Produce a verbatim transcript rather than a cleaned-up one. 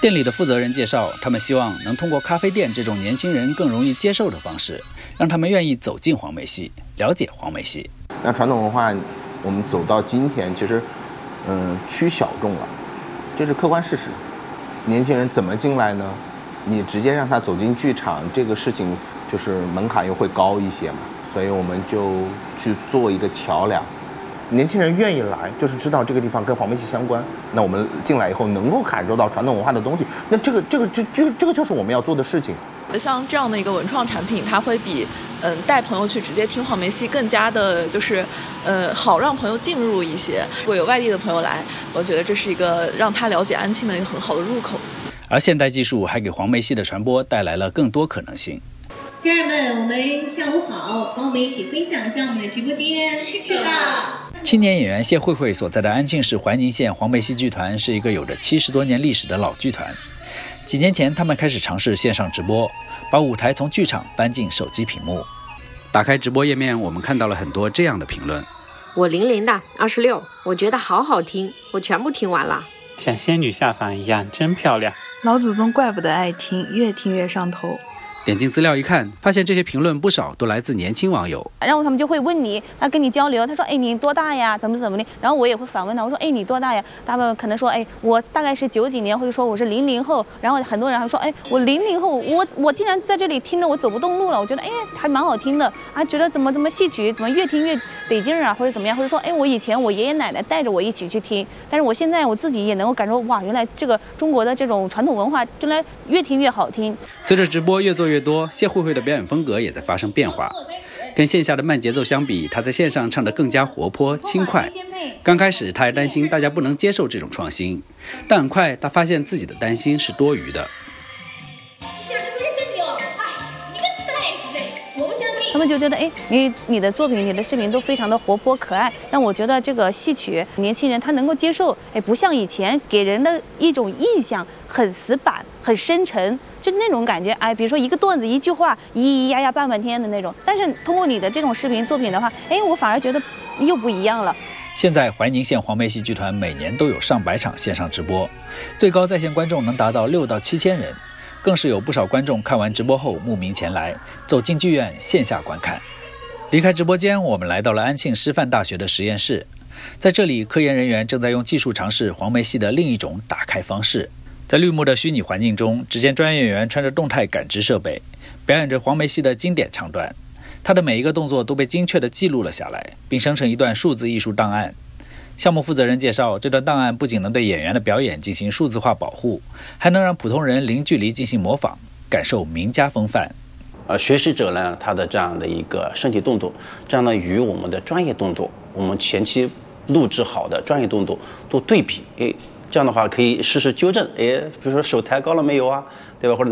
店里的负责人介绍，他们希望能通过咖啡店这种年轻人更容易接受的方式，让他们愿意走进黄梅戏，了解黄梅戏。 那传统文化，我们走到今天，其实，嗯，趋小众了，这是客观事实。年轻人怎么进来呢？你直接让他走进剧场，这个事情就是门槛又会高一些嘛，所以我们就去做一个桥梁。年轻人愿意来，就是知道这个地方跟黄梅戏相关。那我们进来以后，能够感受到传统文化的东西，那这个这个这这这个就是我们要做的事情。 像这样的一个文创产品，它会比嗯带朋友去直接听黄梅戏更加的，就是呃好让朋友进入一些。如果有外地的朋友来，我觉得这是一个让他了解安庆的一个很好的入口。 而现代技术还给黄梅戏的传播带来了更多可能性。 家人们，我们下午好，帮我们一起分享一下我们的直播间。是的。 青年演员谢慧慧所在的安庆市怀宁县黄梅戏剧团是一个有着七十多年历史的老剧团。几年前，他们开始尝试线上直播，把舞台从剧场搬进手机屏幕。打开直播页面，我们看到了很多这样的评论： 我零零的，二十六，我觉得好好听，我全部听完了。 像仙女下凡一样，真漂亮。 老祖宗怪不得爱听，越听越上头。 点进资料一看，发现这些评论不少都来自年轻网友。 然后他们就会问你，他跟你交流，他说：“哎，你多大呀？怎么怎么的？”然后我也会反问他，我说：“哎，你多大呀？”他们可能说：“哎，我大概是九几年，或者说我是零零后。”然后很多人还说：“哎，我零零后，我我竟然在这里听着我走不动路了。”我觉得哎，还蛮好听的啊，觉得怎么怎么戏曲怎么越听越得劲啊，或者怎么样，或者说哎，我以前我爷爷奶奶带着我一起去听，但是我现在我自己也能够感受，哇，原来这个中国的这种传统文化，原来越听越好听。 随着直播越做越多，谢慧慧的表演风格也在发生变化。跟线下的慢节奏相比，她在线上唱得更加活泼轻快。刚开始她还担心大家不能接受这种创新，但很快她发现自己的担心是多余的。 他们就觉得，哎，你你的作品、你的视频都非常的活泼可爱，让我觉得这个戏曲年轻人他能够接受，哎，不像以前给人的一种印象很死板、很深沉，就那种感觉，哎，比如说一个段子、一句话，咿咿呀呀半半天的那种。但是通过你的这种视频作品的话，哎，我反而觉得又不一样了。 现在怀宁县黄梅戏剧团每年都有上百场线上直播，最高在线观众能达到六到七千人。更是有不少观众看完直播后慕名前来，走进剧院线下观看。离开直播间，我们来到了安庆师范大学的实验室，在这里，科研人员正在用技术尝试黄梅戏的另一种打开方式。在绿幕的虚拟环境中，只见专业演员穿着动态感知设备，表演着黄梅戏的经典唱段。他的每一个动作都被精确地记录了下来，并生成一段数字艺术档案。项目负责人介绍，这段档案不仅能对演员的表演进行数字化保护，还能让普通人零距离进行模仿，感受名家风范。 呃，学习者呢，他的这样的一个身体动作，这样呢与我们的专业动作，我们前期录制好的专业动作做对比，哎，这样的话可以实时纠正，哎，比如说手抬高了没有啊，对吧？或者